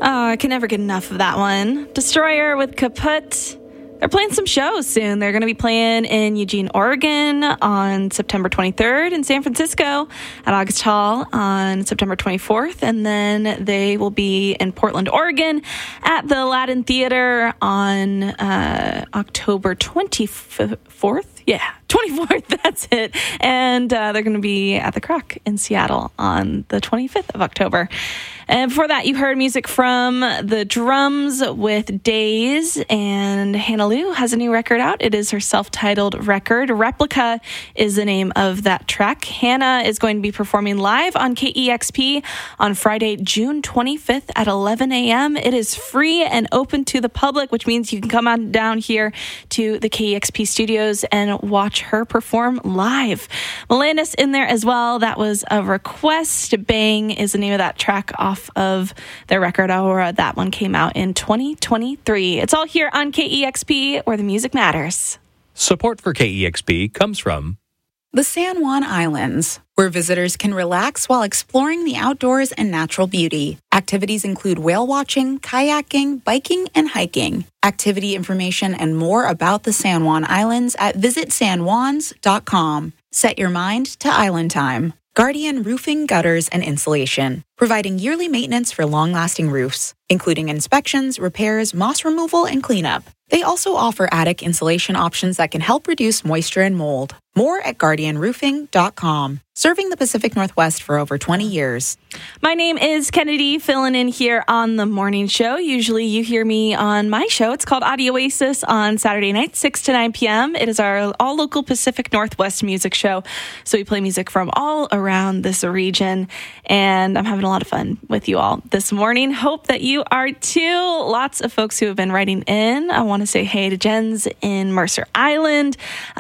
I can never get enough of that one. Destroyer with Kaput. They're playing some shows soon. They're going to be playing in Eugene, Oregon on September 23rd, in San Francisco at August Hall on September 24th, and then they will be in Portland, Oregon at the Aladdin Theater on October 24th. Yeah, 24th, that's it. And they're going to be at the Croc in Seattle on the 25th of October. And before that, you heard music from The Drums with Days, and Hannah Lou has a new record out. It is her self-titled record. Replica is the name of that track. Hannah is going to be performing live on KEXP on Friday, June 25th at 11 a.m. It is free and open to the public, which means you can come on down here to the KEXP studios and watch her perform live. Melandis in there as well. That was a request. Bang is the name of that track off of their record Aura. That one came out in 2023. It's all here on KEXP, where the music matters. Support for KEXP comes from the San Juan Islands, where visitors can relax while exploring the outdoors and natural beauty. Activities include whale watching, kayaking, biking, and hiking. Activity information and more about the San Juan Islands at visitsanjuans.com. Set your mind to island time. Guardian Roofing, Gutters, and Insulation, providing yearly maintenance for long-lasting roofs, including inspections, repairs, moss removal, and cleanup. They also offer attic insulation options that can help reduce moisture and mold. More at guardianroofing.com. Serving the Pacific Northwest for over 20 years. My name is Kennedy, filling in here on the morning show. Usually you hear me on my show. It's called Audio Oasis on Saturday night, 6 to 9 p.m. It is our all-local Pacific Northwest music show. So we play music from all around this region, and I'm having a lot of fun with you all this morning. Hope that you are too. Lots of folks who have been writing in. I want to say hey to Jens in Mercer Island,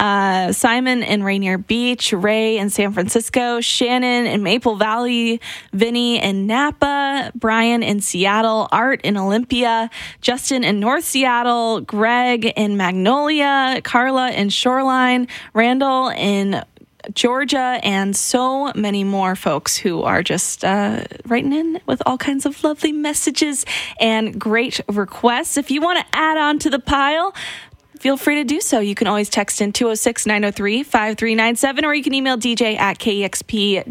Simon in Rainier Beach, Ray in San Francisco, Shannon in Maple Valley, Vinny in Napa, Brian in Seattle, Art in Olympia, Justin in North Seattle, Greg in Magnolia, Carla in Shoreline, Randall in Georgia, and so many more folks who are just writing in with all kinds of lovely messages and great requests. If you want to add on to the pile, feel free to do so. You can always text in 206-903-5397, or you can email dj@kexp.org.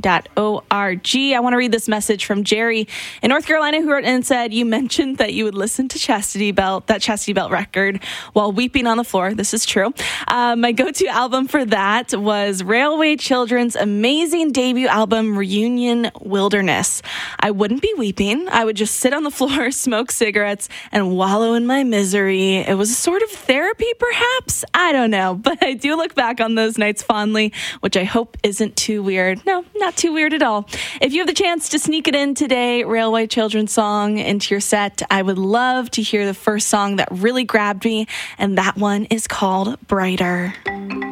I want to read this message from Jerry in North Carolina, who wrote in and said, you mentioned that you would listen to Chastity Belt, that Chastity Belt record, while weeping on the floor. This is true. My go-to album for that was Railway Children's amazing debut album, Reunion Wilderness. I wouldn't be weeping. I would just sit on the floor, smoke cigarettes, and wallow in my misery. It was a sort of therapy, perhaps? I don't know, but I do look back on those nights fondly, which I hope isn't too weird. No, not too weird at all. If you have the chance to sneak it in today, Railway Children's song into your set, I would love to hear the first song that really grabbed me, and that one is called Brighter.